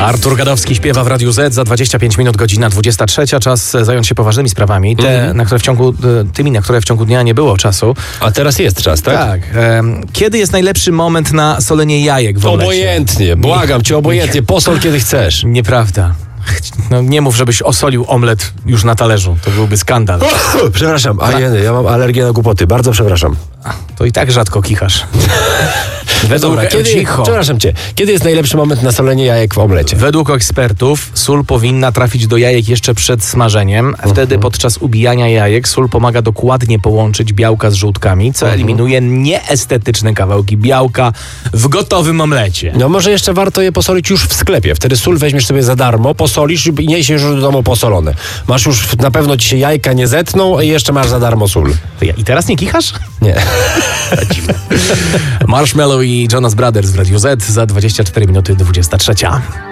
Artur Gadowski śpiewa w Radiu Z. Za 25 minut, godzina 23. Czas zająć się poważnymi sprawami. Tymi, na które w ciągu dnia nie było czasu. A teraz jest czas, tak? Tak. Kiedy jest najlepszy moment na solenie jajek w omlecie? Obojętnie, błagam cię, obojętnie. Posol kiedy chcesz. Nieprawda. No, nie mów, żebyś osolił omlet już na talerzu. To byłby skandal. Przepraszam, ja mam alergię na głupoty. Bardzo przepraszam. To i tak rzadko kichasz. Przepraszam cię. Kiedy jest najlepszy moment na solenie jajek w omlecie? Według ekspertów sól powinna trafić do jajek jeszcze przed smażeniem. Wtedy podczas ubijania jajek sól pomaga dokładnie połączyć białka z żółtkami, co eliminuje nieestetyczne kawałki białka w gotowym omlecie. No może jeszcze warto je posolić już w sklepie. Wtedy sól weźmiesz sobie za darmo, posolisz i niesiesz już do domu posolone. Masz już, na pewno ci się jajka nie zetną i jeszcze masz za darmo sól. I teraz nie kichasz? Nie. Marshmello i Jonas Brothers w Radiu Z za 24 minuty 23.